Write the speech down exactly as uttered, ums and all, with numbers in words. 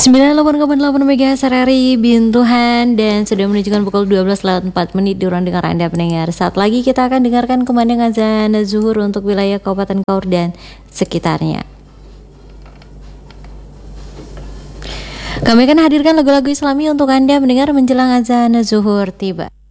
sembilan puluh delapan koma delapan MHz R R I Bintuhan, dan sudah menunjukkan pukul dua belas lewat empat menit di ruang dengar Anda pendengar. Saat lagi kita akan dengarkan kumandang azan zuhur untuk wilayah Kabupaten Kaur dan sekitarnya. Kami akan hadirkan lagu-lagu Islami untuk Anda mendengar menjelang azan zuhur tiba.